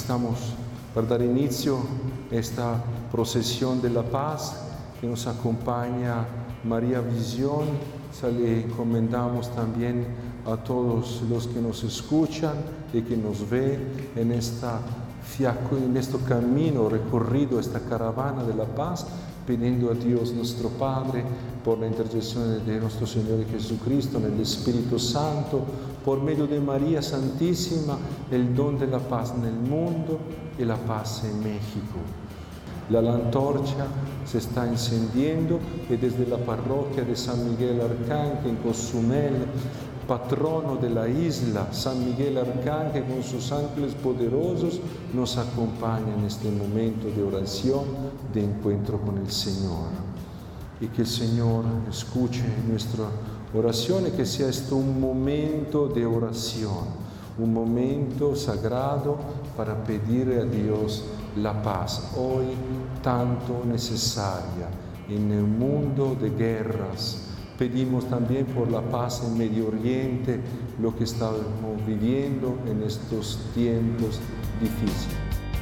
estamos para dar inicio a esta procesión de la paz que nos acompaña María Visión. Le encomendamos también a todos los que nos escuchan y que nos ven en este camino recorrido, esta caravana de la paz, pidiendo a Dios nuestro Padre, por la intercesión de nuestro Señor Jesucristo, en el Espíritu Santo, por medio de María Santísima, el don de la paz en el mundo y la paz en México. La antorcha se está encendiendo y desde la parroquia de San Miguel Arcángel en Cozumel, patrono de la isla, San Miguel Arcángel con sus ángeles poderosos nos acompaña en este momento de oración, de encuentro con el Señor. Y que el Señor escuche nuestra oración y que sea esto un momento de oración, un momento sagrado para pedir a Dios la paz, hoy tanto necesaria en el mundo de guerras. Pedimos también por la paz en Medio Oriente, lo que estamos viviendo en estos tiempos difíciles.